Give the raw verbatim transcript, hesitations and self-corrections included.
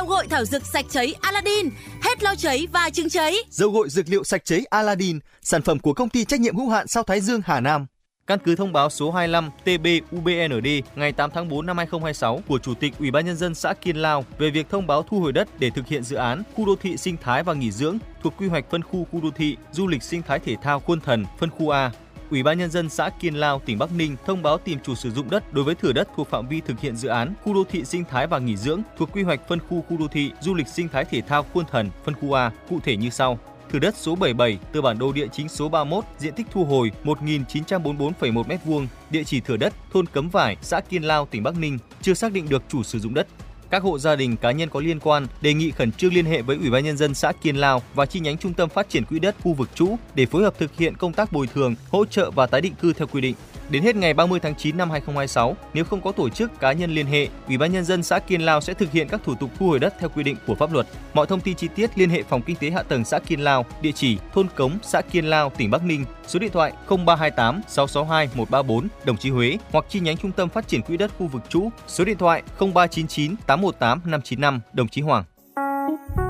Dầu gội thảo dược sạch cháy Aladdin, hết lo cháy và chứng cháy. Dầu gội dược liệu sạch cháy Aladdin, sản phẩm của công ty trách nhiệm hữu hạn Sao Thái Dương Hà Nam. Căn cứ thông báo số hai mươi lăm T B U B N D ngày tám tháng tư năm hai nghìn không trăm hai mươi sáu của Chủ tịch Ủy ban nhân dân xã Kiên Lao về việc thông báo thu hồi đất để thực hiện dự án khu đô thị sinh thái và nghỉ dưỡng thuộc quy hoạch phân khu khu đô thị du lịch sinh thái thể thao Quân Thần phân khu A. Ủy ban nhân dân xã Kiên Lao, tỉnh Bắc Ninh thông báo tìm chủ sử dụng đất đối với thửa đất thuộc phạm vi thực hiện dự án khu đô thị sinh thái và nghỉ dưỡng thuộc quy hoạch phân khu khu đô thị du lịch sinh thái thể thao Quân Thần phân khu A, cụ thể như sau: thửa đất số bảy mươi bảy, tờ bản đồ địa chính số ba mươi mốt, diện tích thu hồi một nghìn chín trăm bốn mươi tư phẩy một mét vuông, địa chỉ thửa đất thôn Cấm Vải, xã Kiên Lao, tỉnh Bắc Ninh, chưa xác định được chủ sử dụng đất. Các hộ gia đình cá nhân có liên quan đề nghị khẩn trương liên hệ với Ủy ban nhân dân xã Kiên Lao và chi nhánh Trung tâm Phát triển Quỹ đất khu vực trũ để phối hợp thực hiện công tác bồi thường, hỗ trợ và tái định cư theo quy định. Đến hết ngày ba mươi tháng chín năm hai nghìn không trăm hai mươi sáu, nếu không có tổ chức cá nhân liên hệ, Ủy ban nhân dân xã Kiên Lao sẽ thực hiện các thủ tục thu hồi đất theo quy định của pháp luật. Mọi thông tin chi tiết liên hệ Phòng Kinh tế Hạ tầng xã Kiên Lao, địa chỉ thôn Cống, xã Kiên Lao, tỉnh Bắc Ninh, số điện thoại không ba hai tám sáu sáu hai một ba bốn, Đồng Chí Huế, hoặc chi nhánh Trung tâm Phát triển Quỹ đất khu vực trũ, số điện thoại không ba chín chín tám một tám năm chín năm, Đồng Chí Hoàng.